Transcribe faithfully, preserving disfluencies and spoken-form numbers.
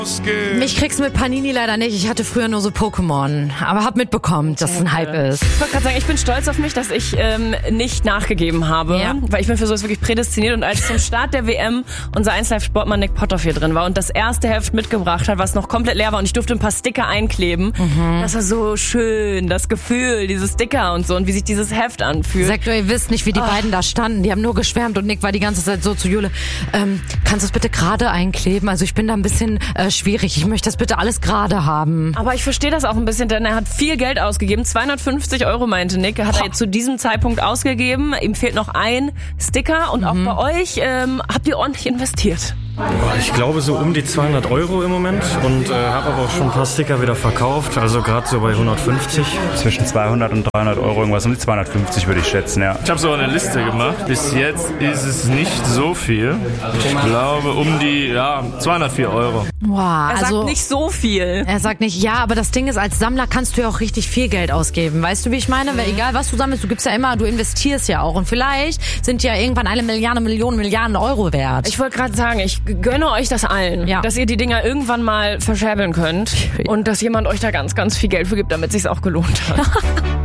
Mich kriegst du mit Panini leider nicht. Ich hatte früher nur so Pokémon. Aber hab mitbekommen, dass es ein Hype ist. Ich wollte gerade sagen, ich bin stolz auf mich, dass ich ähm, nicht nachgegeben habe. Ja. Weil ich bin für sowas wirklich prädestiniert. Und als zum Start der W M unser eins Live Sportmann Nick Potthoff hier drin war und das erste Heft mitgebracht hat, was noch komplett leer war und ich durfte ein paar Sticker einkleben. Mhm. Das war so schön, das Gefühl, diese Sticker und so und wie sich dieses Heft anfühlt. Sagt ihr, ihr wisst nicht, wie die oh. beiden da standen. Die haben nur geschwärmt und Nick war die ganze Zeit so zu Jule. Ähm, kannst du es bitte gerade einkleben? Also ich bin da ein bisschen äh, schwierig. Ich möchte das bitte alles gerade haben. Aber ich verstehe das auch ein bisschen, denn er hat viel Geld ausgegeben. zweihundertfünfzig Euro meinte Nick, hat er zu diesem Zeitpunkt ausgegeben. Ihm fehlt noch ein Sticker und mhm. auch bei euch ähm, habt ihr ordentlich investiert. Ich glaube so um die zweihundert Euro im Moment und äh, habe aber auch schon ein paar Sticker wieder verkauft, also gerade so bei hundertfünfzig. Zwischen zweihundert und dreihundert Euro, irgendwas um die zweihundertfünfzig würde ich schätzen, ja. Ich habe so eine Liste gemacht, bis jetzt ist es nicht so viel. Ich glaube um die ja, zweihundertvier Euro. Wow, er sagt also, nicht so viel. Er sagt nicht, ja, aber das Ding ist, als Sammler kannst du ja auch richtig viel Geld ausgeben. Weißt du, wie ich meine? Weil egal, was du sammelst, du gibst ja immer, du investierst ja auch. Und vielleicht sind ja irgendwann eine Milliarde, Millionen, Milliarden Euro wert. Ich wollte gerade sagen, ich gönne euch das allen, ja. dass ihr die Dinger irgendwann mal verscherbeln könnt und dass jemand euch da ganz, ganz viel Geld für gibt, damit es sich auch gelohnt hat.